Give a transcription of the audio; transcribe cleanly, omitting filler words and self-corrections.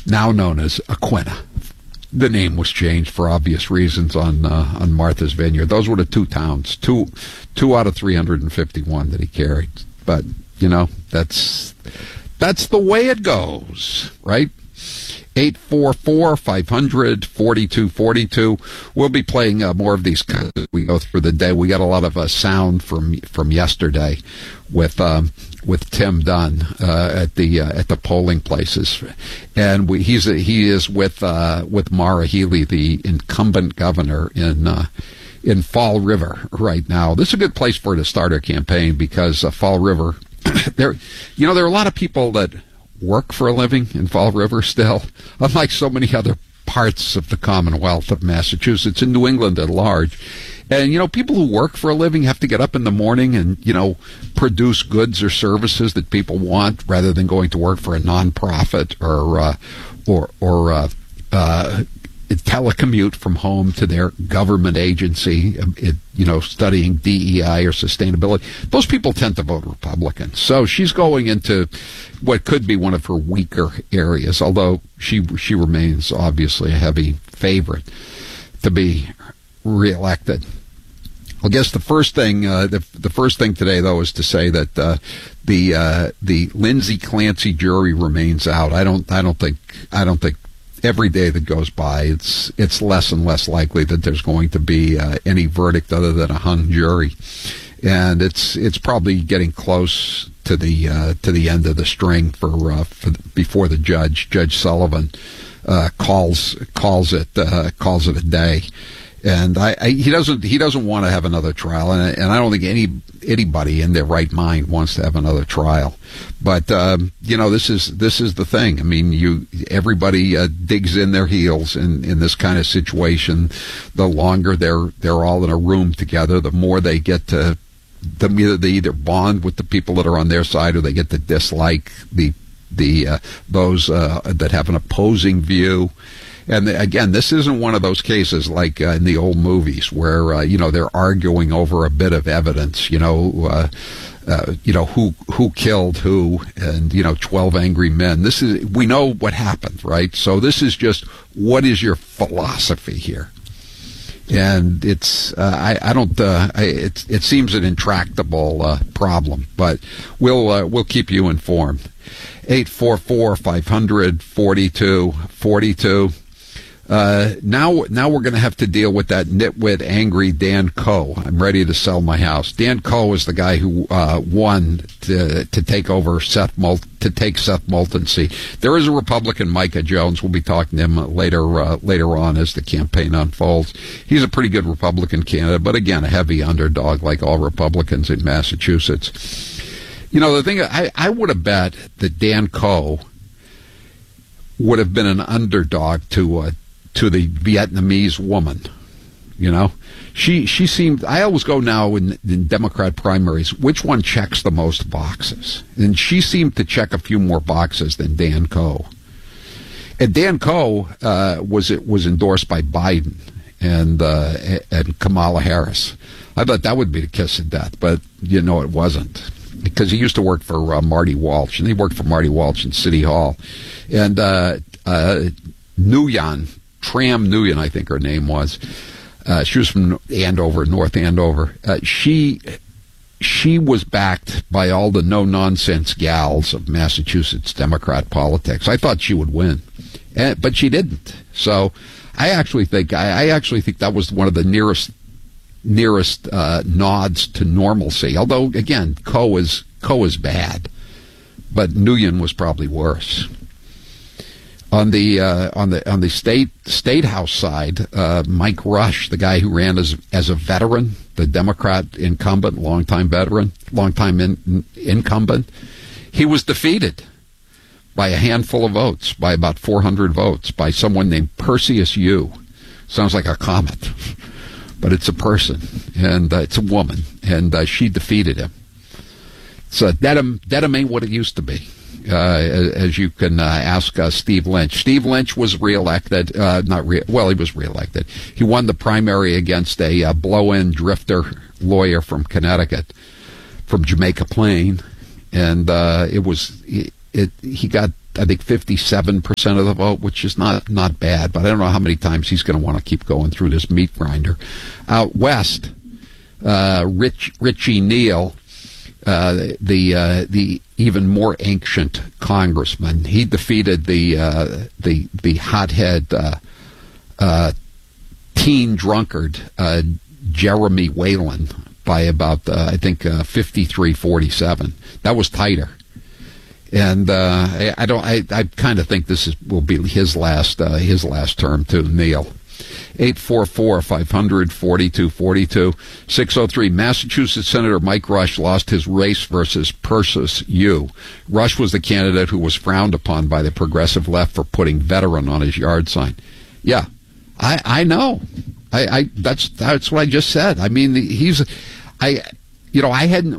now known as Aquinnah. The name was changed for obvious reasons on Martha's Vineyard. Those were the two towns, two out of 351 that he carried. But that's the way it goes, right? 844-500-4242. We'll be playing more of these as we go through the day. We got a lot of sound from yesterday with Tim Dunn at the polling places, and he is with Maura Healey, the incumbent governor in Fall River right now. This is a good place for her to start her campaign because Fall River, there are a lot of people that work for a living in Fall River still, unlike so many other parts of the Commonwealth of Massachusetts and New England at large. And, people who work for a living have to get up in the morning and, produce goods or services that people want rather than going to work for a nonprofit or telecommute from home to their government agency, studying DEI or sustainability. Those people tend to vote Republican. So she's going into what could be one of her weaker areas, although she remains obviously a heavy favorite to be reelected. I guess the first thing today, though, is to say that the Lindsay Clancy jury remains out. I don't think every day that goes by, it's less and less likely that there's going to be any verdict other than a hung jury, and it's probably getting close to the end of the string for before the Judge Sullivan calls it a day. And he doesn't want to have another trial, and I don't think anybody in their right mind wants to have another trial. But this is the thing. I mean, everybody digs in their heels in this kind of situation. The longer they're all in a room together, the more they get to they either bond with the people that are on their side, or they get to dislike those that have an opposing view. And again, this isn't one of those cases like in the old movies where they're arguing over a bit of evidence. Who killed who, and 12 angry men. We know what happened, right? So this is just, what is your philosophy here? And it's it seems an intractable problem, but we'll keep you informed. 844-500-4242. Now we're going to have to deal with that nitwit, angry Dan Coe. I'm ready to sell my house. Dan Coe is the guy who won to take over Seth Moulton's seat. There is a Republican, Micah Jones. We'll be talking to him later on as the campaign unfolds. He's a pretty good Republican candidate, but again, a heavy underdog like all Republicans in Massachusetts. The thing, I would have bet that Dan Coe would have been an underdog to the Vietnamese woman. She seemed, I always go now in Democrat primaries, which one checks the most boxes? And she seemed to check a few more boxes than Dan Coe. And Dan Coe was endorsed by Biden and Kamala Harris. I thought that would be the kiss of death, but it wasn't. Because he used to work for Marty Walsh, and he worked for Marty Walsh in City Hall. And Tram Nguyen, I think her name was. She was from Andover, North Andover. She was backed by all the no-nonsense gals of Massachusetts Democrat politics. I thought she would win, but she didn't. So I actually think that was one of the nearest nods to normalcy. Although again, Coe is bad, but Nguyen was probably worse. On the state house side, Mike Rush, the guy who ran as a veteran, the Democrat incumbent, longtime incumbent, he was defeated by a handful of votes, by about 400 votes, by someone named Perseus Yu. Sounds like a comet, but it's a person, and it's a woman, and she defeated him. So Dedham ain't what it used to be. As you can ask Steve Lynch. Steve Lynch was reelected. He was reelected. He won the primary against a blow-in drifter lawyer from Connecticut, from Jamaica Plain, and he got I think 57% of the vote, which is not bad, but I don't know how many times he's going to want to keep going through this meat grinder. Out west, Richie Neal, the even more ancient congressman, he defeated the hothead teen drunkard Jeremy Whalen by about I think 53-47. That was tighter. And I kind of think this will be his last term too, Neil. 844-500-4242. 603. Massachusetts Senator Mike Rush lost his race versus Persis U. Rush was the candidate who was frowned upon by the progressive left for putting veteran on his yard sign. Yeah, I know. That's what I just said. I mean, I hadn't